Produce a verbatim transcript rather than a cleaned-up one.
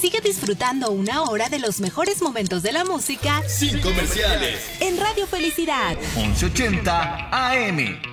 Sigue disfrutando una hora de los mejores momentos de la música sin comerciales en Radio Felicidad once ochenta A M.